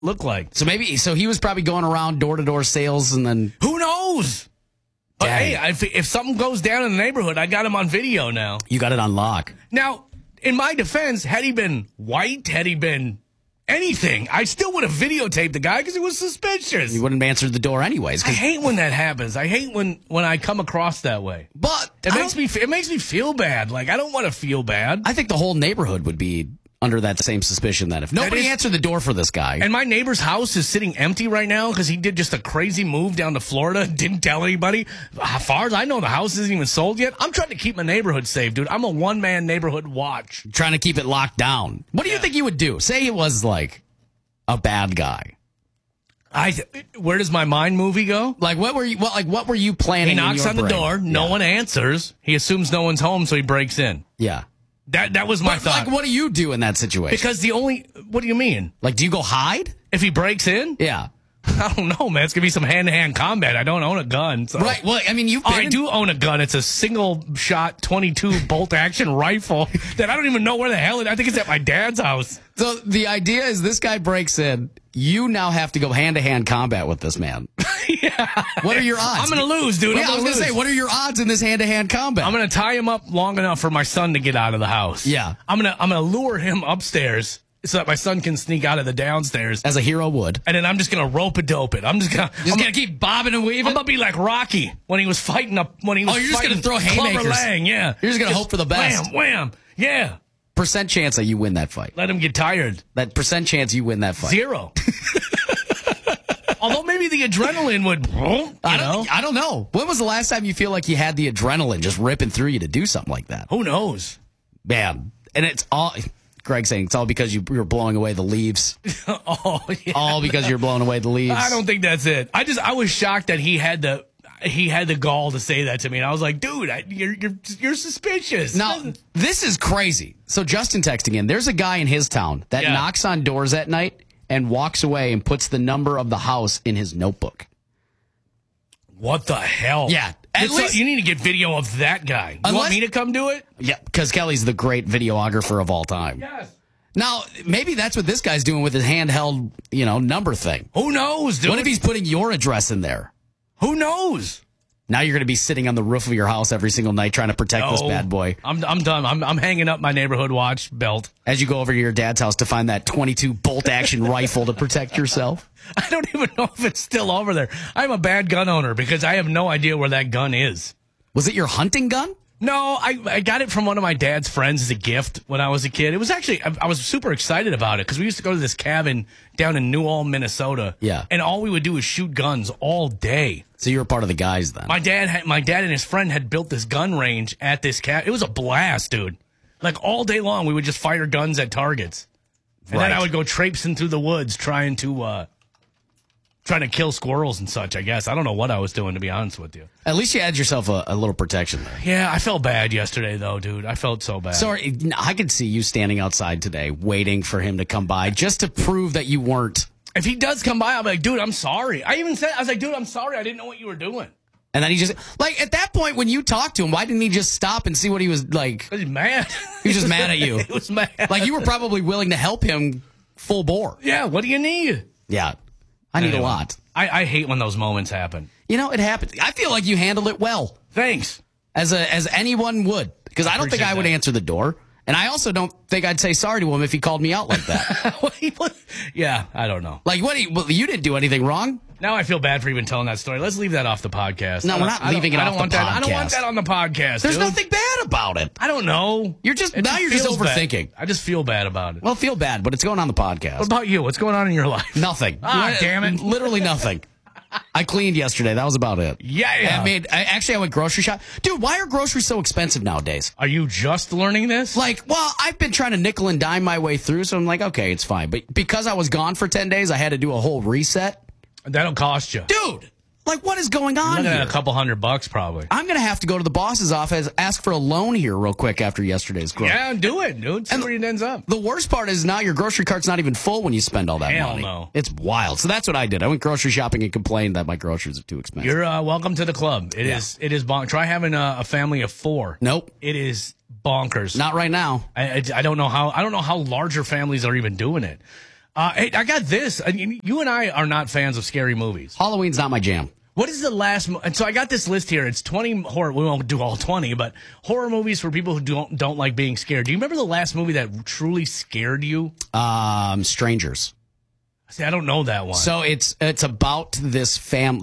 look like? So he was probably going around door-to-door sales and then... Who knows? But Dang. hey, if something goes down in the neighborhood, I got him on video now. You got it on lock. Now, in my defense, had he been white, had he been anything, I still would have videotaped the guy because he was suspicious. You wouldn't have answered the door anyways. I hate when that happens. I hate when I come across that way. But It makes me feel bad. Like, I don't want to feel bad. I think the whole neighborhood would be under that same suspicion that if nobody answered the door for this guy. And my neighbor's house is sitting empty right now because he did just a crazy move down to Florida, didn't tell anybody. As far as I know, the house isn't even sold yet. I'm trying to keep my neighborhood safe, dude. I'm a one-man neighborhood watch. Trying to keep it locked down. What do you think you would do? Say it was like a bad guy. Where does my mind movie go? Like what were you planning? He knocks on the door, no one answers. He assumes no one's home, so he breaks in. Yeah. That was my thought. Like, what do you do in that situation? Because what do you mean? Like, do you go hide? If he breaks in? Yeah. I don't know, man. It's going to be some hand-to-hand combat. I don't own a gun. So. Right. Well, I mean, I do own a gun. It's a single-shot 22 bolt-action rifle that I don't even know where the hell it is. I think it's at my dad's house. So the idea is this guy breaks in. You now have to go hand-to-hand combat with this man. Yeah. What are your odds? I'm going to lose, dude. Yeah, I was going to say, what are your odds in this hand-to-hand combat? I'm going to tie him up long enough for my son to get out of the house. Yeah. I'm gonna lure him upstairs so that my son can sneak out of the downstairs. As a hero would. And then I'm just going to rope-a-dope it. I'm gonna keep bobbing and weaving. I'm going to be like Rocky when he was fighting you're just going to throw haymakers. Clubber Lang, yeah. You're just going to hope for the best. Wham, wham, yeah. Percent chance that you win that fight. Let him get tired. That percent chance you win that fight. 0. Although maybe the adrenaline would, I don't know. When was the last time you feel like you had the adrenaline just ripping through you to do something like that? Who knows? Man. And it's all... Greg saying it's all because you were blowing away the leaves. Oh, yeah. All because you're blowing away the leaves. I don't think that's it. I was shocked that he had the gall to say that to me. And I was like, dude, you're suspicious. Now, this is crazy. So Justin texting in, there's a guy in his town that knocks on doors at night and walks away and puts the number of the house in his notebook. What the hell? Yeah. At least you need to get video of that guy. You want me to come do it? Yeah, because Kelly's the great videographer of all time. Yes. Now, maybe that's what this guy's doing with his handheld, number thing. Who knows, dude? What if he's putting your address in there? Who knows? Now you're going to be sitting on the roof of your house every single night trying to protect this bad boy. I'm done. I'm hanging up my neighborhood watch belt. As you go over to your dad's house to find that 22 bolt-action rifle to protect yourself. I don't even know if it's still over there. I'm a bad gun owner because I have no idea where that gun is. Was it your hunting gun? No, I got it from one of my dad's friends as a gift when I was a kid. It was actually, I was super excited about it because we used to go to this cabin down in New Ulm, Minnesota. Yeah. And all we would do was shoot guns all day. So you were part of the guys then. My dad and his friend had built this gun range at this cabin. It was a blast, dude. Like all day long, we would just fire guns at targets. And then I would go traipsing through the woods trying to kill squirrels and such, I guess. I don't know what I was doing, to be honest with you. At least you had yourself a little protection there. Yeah, I felt bad yesterday, though, dude. I felt so bad. Sorry, I could see you standing outside today waiting for him to come by just to prove that you weren't. If he does come by, I'll be like, dude, I'm sorry. I was like, dude, I'm sorry. I didn't know what you were doing. And then he just, like, at that point when you talked to him, why didn't he just stop and see what he was like? He's mad. He was just mad at you. He was mad. Like, you were probably willing to help him full bore. Yeah, what do you need? Yeah, I need a lot. I hate when those moments happen. It happens. I feel like you handled it well. Thanks. As anyone would. Because I don't think I would answer the door. And I also don't think I'd say sorry to him if he called me out like that. Yeah, I don't know. Like, you didn't do anything wrong. Now I feel bad for even telling that story. Let's leave that off the podcast. No, we're not leaving it off the podcast. I don't want that on the podcast. There's dude. Nothing bad about it. I don't know. You're just overthinking. Bad. I just feel bad about it. Well, feel bad, but it's going on the podcast. What about you? What's going on in your life? Nothing. Damn it. Literally nothing. I cleaned yesterday. That was about it. Yeah. I went grocery shop. Dude, why are groceries so expensive nowadays? Are you just learning this? I've been trying to nickel and dime my way through, so I'm like, okay, it's fine. But because I was gone for 10 days, I had to do a whole reset. That'll cost you. Dude, what is going on here? You're looking at $200 probably. I'm going to have to go to the boss's office, ask for a loan here real quick after yesterday's growth. Yeah, do it, dude. See where it ends up. The worst part is now your grocery cart's not even full when you spend all that money. No. It's wild. So that's what I did. I went grocery shopping and complained that my groceries are too expensive. You're welcome to the club. It is bonkers. Try having a family of 4. Nope. It is bonkers. Not right now. I don't know how larger families are even doing it. Hey, I got this. You and I are not fans of scary movies. Halloween's not my jam. What is the last? And so I got this list here. It's 20 horror. We won't do all 20, but horror movies for people who don't like being scared. Do you remember the last movie that truly scared you? Strangers. See, I don't know that one. So it's about this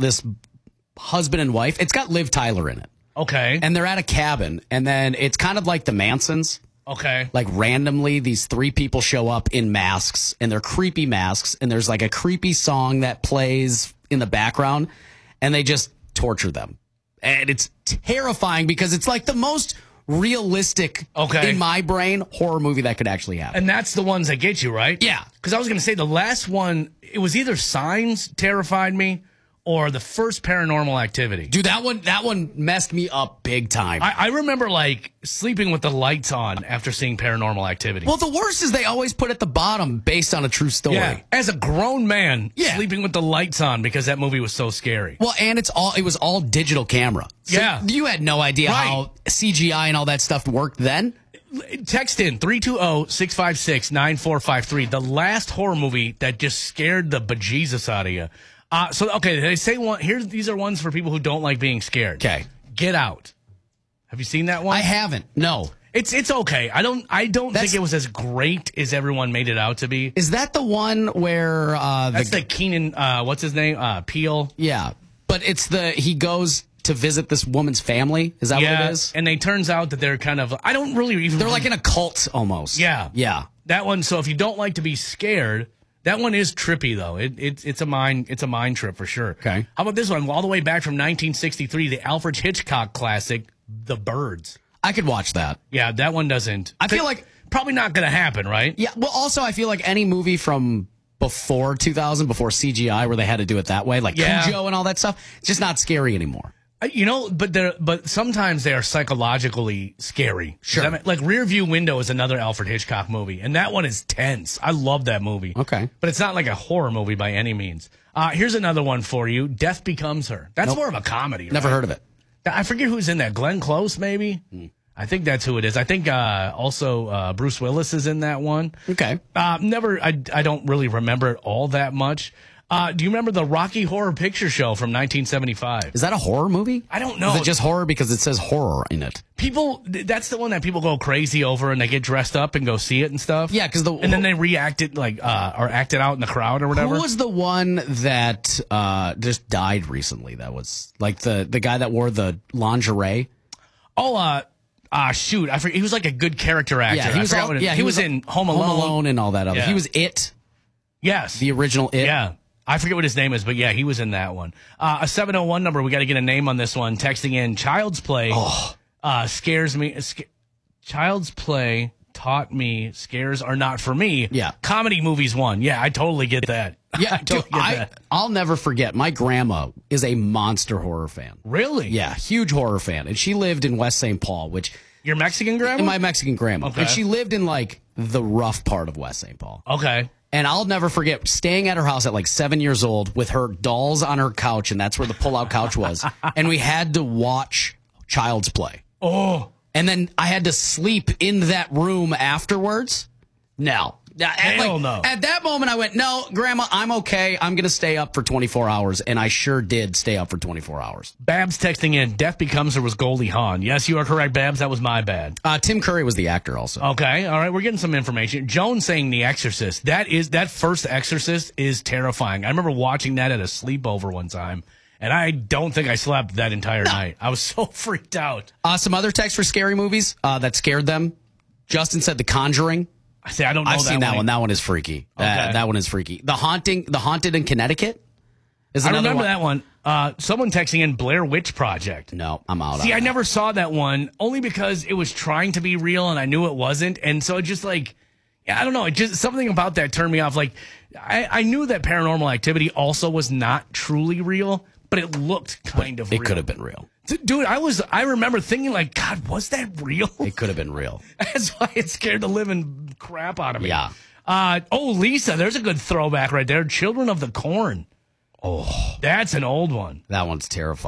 husband and wife. It's got Liv Tyler in it. Okay. And they're at a cabin, and then it's kind of like the Mansons. Okay. Like randomly, these 3 people show up in masks, and they're creepy masks, and there's like a creepy song that plays in the background, and they just torture them. And it's terrifying because it's like the most realistic, in my brain, horror movie that could actually happen. And that's the ones that get you, right? Yeah. Because I was going to say the last one, it was either Signs terrified me or the first Paranormal Activity. Dude, that one messed me up big time. I remember like sleeping with the lights on after seeing Paranormal Activity. Well, the worst is they always put at the bottom based on a true story. Yeah. As a grown man, sleeping with the lights on because that movie was so scary. Well, and it was all digital camera. So you had no idea how CGI and all that stuff worked then. Text in 320-656-9453. The last horror movie that just scared the bejesus out of you. They say one. These are ones for people who don't like being scared. Okay. Get Out. Have you seen that one? I haven't. No. It's okay. I don't think it was as great as everyone made it out to be. Is that the one where that's the Keenan? What's his name? Peele. Yeah, but he goes to visit this woman's family. Is that what it is? And it turns out that they're kind of. I don't really even. They're like in a cult almost. Yeah. Yeah. That one. So if you don't like to be scared. That one is trippy though. It's a mind trip for sure. Okay. How about this one? All the way back from 1963, the Alfred Hitchcock classic, The Birds. I could watch that. Yeah, that one doesn't. I feel like probably not going to happen, right? Yeah. Well, also I feel like any movie from before 2000, before CGI, where they had to do it that way, like Cujo and all that stuff, it's just not scary anymore. But sometimes they are psychologically scary. Sure. Like Rear View Window is another Alfred Hitchcock movie, and that one is tense. I love that movie. Okay. But it's not like a horror movie by any means. Here's another one for you. Death Becomes Her. That's more of a comedy. Never heard of it. I forget who's in that. Glenn Close, maybe? I think that's who it is. I think also Bruce Willis is in that one. Okay. I don't really remember it all that much. Do you remember the Rocky Horror Picture Show from 1975? Is that a horror movie? I don't know. Is it just horror because it says horror in it? That's the one that people go crazy over and they get dressed up and go see it and stuff. Yeah, and then they react it or act it out in the crowd or whatever. Who was the one that just died recently? That was like the guy that wore the lingerie. Shoot! I forget. He was like a good character actor. Yeah, he was in Home Alone. Home Alone and all that other. Yeah. He was It. Yes, the original It. Yeah. I forget what his name is, but yeah, he was in that one. A 701 number, we got to get a name on this one. Texting in, Child's Play scares me. Child's Play taught me scares are not for me. Yeah. Comedy movies won. Yeah, I totally get that. Yeah, I'll never forget. My grandma is a monster horror fan. Really? Yeah, huge horror fan. And she lived in West St. Paul, which... Your Mexican grandma? My Mexican grandma. Okay. And she lived in like the rough part of West St. Paul. Okay. And I'll never forget staying at her house at like 7 years old with her dolls on her couch, and that's where the pull-out couch was. And we had to watch Child's Play. Oh. And then I had to sleep in that room afterwards. No. Hell no. At that moment, I went, no, Grandma, I'm okay. I'm going to stay up for 24 hours. And I sure did stay up for 24 hours. Babs texting in, Death Becomes Her was Goldie Hawn. Yes, you are correct, Babs. That was my bad. Tim Curry was the actor also. Okay. All right. We're getting some information. Joan saying The Exorcist. That first Exorcist is terrifying. I remember watching that at a sleepover one time. And I don't think I slept that entire night. I was so freaked out. Some other texts for scary movies that scared them. Justin said The Conjuring. See, I don't know. I've seen that one. That one is freaky. Okay. That one is freaky. The Haunted in Connecticut is I another remember one. that one. Someone texting in Blair Witch Project. No, I'm out. See, I never saw that one only because it was trying to be real and I knew it wasn't. And so it just like, I don't know. It just something about that turned me off. Like I knew that Paranormal Activity also was not truly real, but it looked kind of real. It could have been real. Dude, I remember thinking like, God, was that real? It could have been real. That's why it scared the living crap out of me. Yeah. Lisa, there's a good throwback right there. Children of the Corn. Oh, that's an old one. That one's terrifying.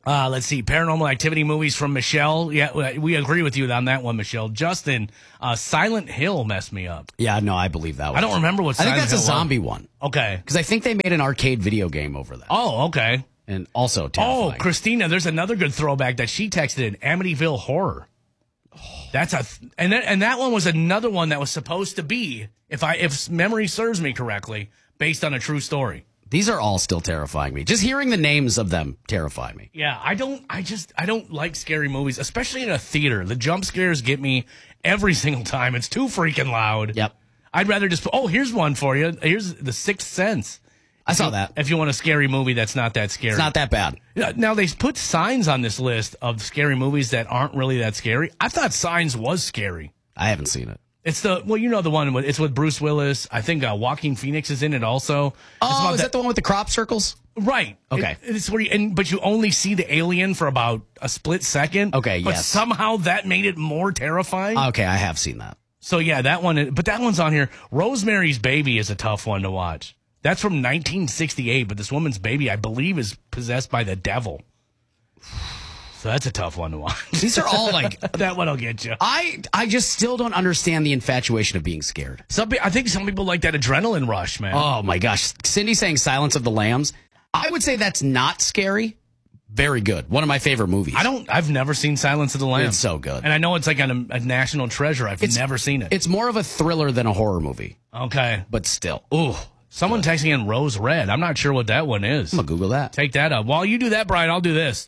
Let's see. Paranormal Activity movies from Michelle. Yeah, we agree with you on that one, Michelle. Justin, Silent Hill messed me up. Yeah, no, I believe that one. I don't remember what I Silent think that's Hill a zombie one. Okay. Because I think they made an arcade video game over that. Oh, okay. And also terrifying. Oh, Christina, there's another good throwback that she texted in, Amityville Horror. That's and that one was another one that was supposed to be, if memory serves me correctly, based on a true story. These are all still terrifying me. Just hearing the names of them terrify me. Yeah, I don't like scary movies, especially in a theater. The jump scares get me every single time. It's too freaking loud. Yep. I'd rather just here's one for you. Here's The Sixth Sense. I saw that. If you want a scary movie that's not that scary. It's not that bad. Now, they put Signs on this list of scary movies that aren't really that scary. I thought Signs was scary. I haven't seen it. It's the one it's with Bruce Willis. I think Joaquin Phoenix is in it also. Oh, is that the one with the crop circles? Right. Okay. It's where but you only see the alien for about a split second. Okay, But yes. somehow that made it more terrifying. Okay, I have seen that. So yeah, that one. But that one's on here. Rosemary's Baby is a tough one to watch. That's from 1968, but this woman's baby, I believe, is possessed by the devil. So that's a tough one to watch. These are all like that one will get you. I just still don't understand the infatuation of being scared. I think some people like that adrenaline rush, man. Oh my gosh. Cindy saying Silence of the Lambs. I would say that's not scary. Very good. One of my favorite movies. I've never seen Silence of the Lambs. It's so good. And I know it's like a national treasure. I've never seen it. It's more of a thriller than a horror movie. Okay. But still. Ooh. Someone texting in Rose Red. I'm not sure what that one is. I'm going to Google that. Take that up. While you do that, Brian, I'll do this.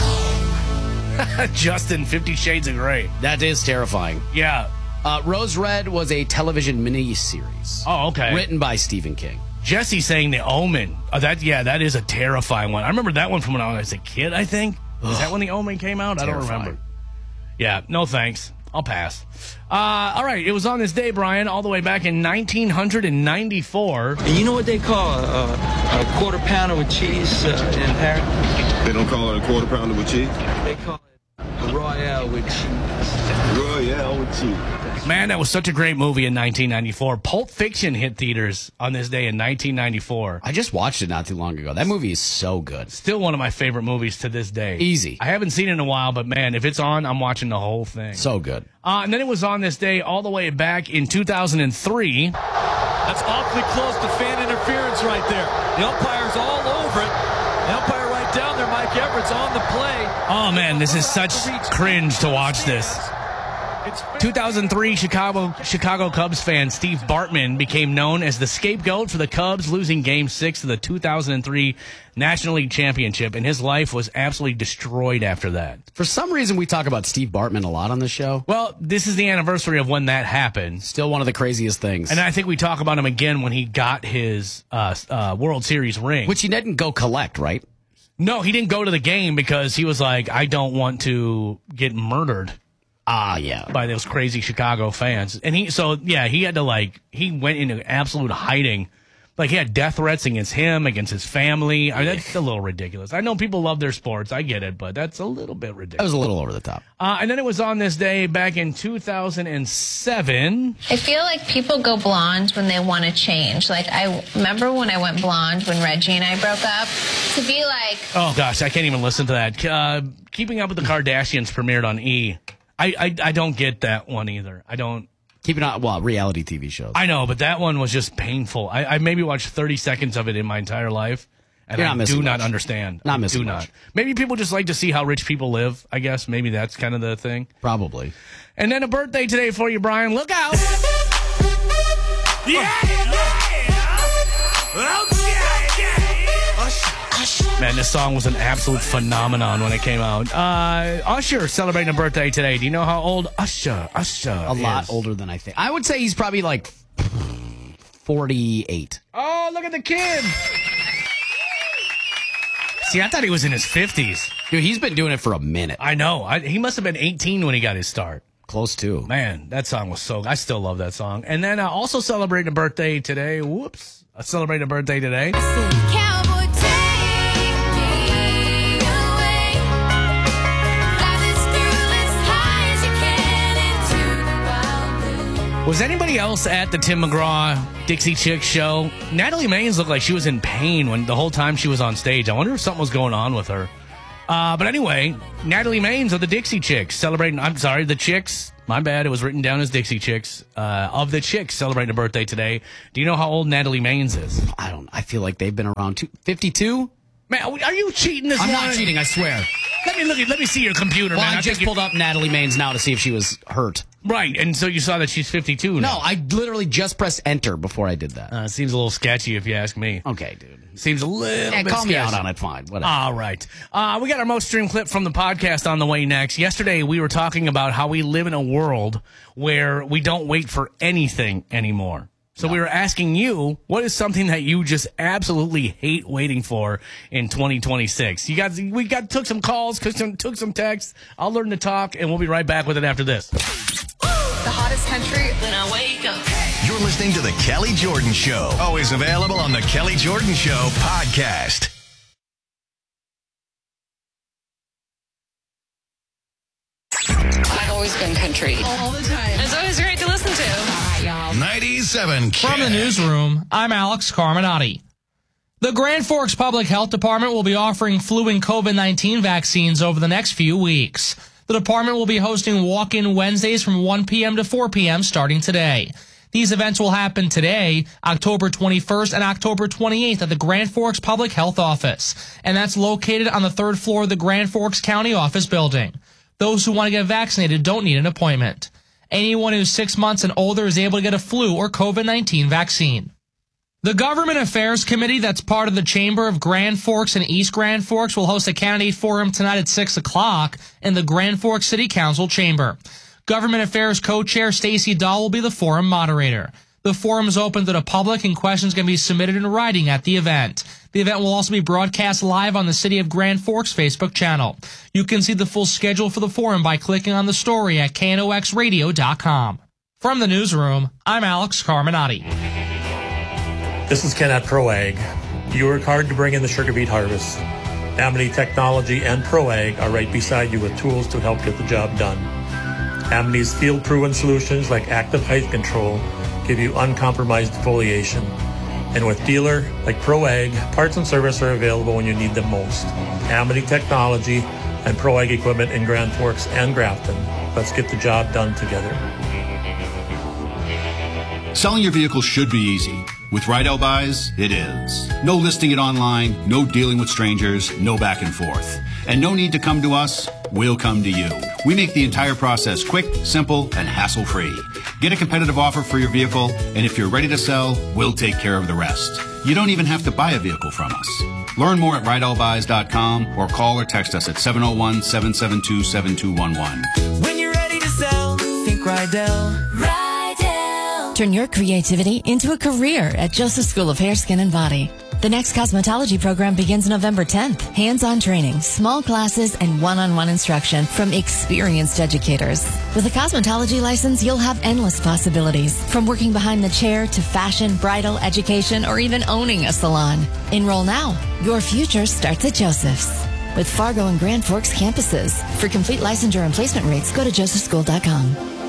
Justin, 50 Shades of Grey. That is terrifying. Yeah. Rose Red was a television mini-series. Oh, okay. Written by Stephen King. Jesse saying The Omen. That is a terrifying one. I remember that one from when I was a kid, I think. Is that when The Omen came out? Terrifying. I don't remember. Yeah, no thanks. I'll pass. All right, it was on this day, Brian, all the way back in 1994. And you know what they call a quarter pounder with cheese in Paris? They don't call it a quarter pounder with cheese? They call it a Royale with cheese. Royale with cheese. Man, that was such a great movie in 1994. Pulp Fiction hit theaters on this day in 1994. I just watched it not too long ago. That movie is so good. Still one of my favorite movies to this day. Easy. I haven't seen it in a while, but man, if it's on, I'm watching the whole thing. So good. And then it was on this day all the way back in 2003. That's awfully close to fan interference right there. The umpire's all over it. The umpire right down there, Mike Everett's on the play. Oh, man, this is such cringe to watch this. 2003 Chicago Cubs fan Steve Bartman became known as the scapegoat for the Cubs losing Game 6 of the 2003 National League Championship, and his life was absolutely destroyed after that. For some reason, we talk about Steve Bartman a lot on the show. Well, this is the anniversary of when that happened. Still one of the craziest things. And I think we talk about him again when he got his World Series ring. Which he didn't go collect, right? No, he didn't go to the game because he was like, I don't want to get murdered. Yeah. By those crazy Chicago fans. And he had to he went into absolute hiding. Like he had death threats against him, against his family. I mean, that's a little ridiculous. I know people love their sports. I get it, but that's a little bit ridiculous. That was a little over the top. And then it was on this day back in 2007. I feel like people go blonde when they want to change. Like I remember when I went blonde when Reggie and I broke up. To be like, oh gosh, I can't even listen to that. Keeping Up with the Kardashians premiered on E! I don't get that one either. I don't. Keeping on, reality TV shows. I know, but that one was just painful. I maybe watched 30 seconds of it in my entire life, and I do not understand. Not missing do much. not. Maybe people just like to see how rich people live, I guess. Maybe that's kind of the thing. Probably. And then a birthday today for you, Brian. Look out. Man, this song was an absolute phenomenon when it came out. Usher celebrating a birthday today. Do you know how old Usher is? A lot older than I think. I would say he's probably like 48. Oh, look at the kid. See, I thought he was in his 50s. Dude, he's been doing it for a minute. I know. He must have been 18 when he got his start. Close to. Man, that song was I still love that song. And then also celebrating a birthday today. Whoops. Celebrating a birthday today. Was anybody else at the Tim McGraw Dixie Chicks show? Natalie Maines looked like she was in pain when the whole time she was on stage. I wonder if something was going on with her. But anyway, Natalie Maines of the Dixie Chicks celebrating. I'm sorry, the Chicks. My bad. It was written down as Dixie Chicks. Of the Chicks celebrating a birthday today. Do you know how old Natalie Maines is? I don't. I feel like they've been around 52. Man, are you cheating this I'm morning? not cheating. I swear. Let me see your computer, Well, man. I just pulled up Natalie Maines now to see if she was hurt. Right, and so you saw that she's 52 now. No, I literally just pressed enter before I did that. Seems a little sketchy if you ask me. Okay, dude. Seems a little bit Call me sketchy. out on it. Fine. Whatever. All right. We got our most streamed clip from the podcast on the way next. Yesterday, we were talking about how we live in a world where we don't wait for anything anymore. So we were asking you, what is something that you just absolutely hate waiting for in 2026? We took some calls, took some texts. I'll learn to talk, and we'll be right back with it after this. The hottest country. When I wake up. You're listening to The Kelly Jordan Show. Always available on The Kelly Jordan Show podcast. I've always been country. All the time. It's always great to listen to. All right, y'all. 97 From the newsroom, I'm Alex Carminati. The Grand Forks Public Health Department will be offering flu and COVID-19 vaccines over the next few weeks. The department will be hosting walk-in Wednesdays from 1 p.m. to 4 p.m. starting today. These events will happen today, October 21st and October 28th at the Grand Forks Public Health Office, and that's located on the third floor of the Grand Forks County Office building. Those who want to get vaccinated don't need an appointment. Anyone who's 6 months and older is able to get a flu or COVID-19 vaccine. The Government Affairs Committee that's part of the Chamber of Grand Forks and East Grand Forks will host a candidate forum tonight at 6 o'clock in the Grand Forks City Council chamber. Government Affairs Co-Chair Stacey Dahl will be the forum moderator. The forum is open to the public and questions can be submitted in writing at the event. The event will also be broadcast live on the City of Grand Forks Facebook channel. You can see the full schedule for the forum by clicking on the story at knoxradio.com. From the newsroom, I'm Alex Carminati. This is Ken at ProAg. You work hard to bring in the sugar beet harvest. Amity Technology and ProAg are right beside you with tools to help get the job done. Amity's field-proven solutions like active height control give you uncompromised foliation. And with dealer like ProAg, parts and service are available when you need them most. Amity Technology and ProAg equipment in Grand Forks and Grafton. Let's get the job done together. Selling your vehicle should be easy. With Rydell Buys, it is. No listing it online, no dealing with strangers, no back and forth. And no need to come to us, we'll come to you. We make the entire process quick, simple, and hassle-free. Get a competitive offer for your vehicle, and if you're ready to sell, we'll take care of the rest. You don't even have to buy a vehicle from us. Learn more at RydellBuys.com or call or text us at 701-772-7211. When you're ready to sell, think Rydell. Turn your creativity into a career at Joseph School of Hair, Skin, and Body. The next cosmetology program begins November 10th. Hands-on training, small classes, and one-on-one instruction from experienced educators. With a cosmetology license, you'll have endless possibilities, from working behind the chair to fashion, bridal, education, or even owning a salon. Enroll now. Your future starts at Joseph's. With Fargo and Grand Forks campuses. For complete licensure and placement rates, go to josephschool.com.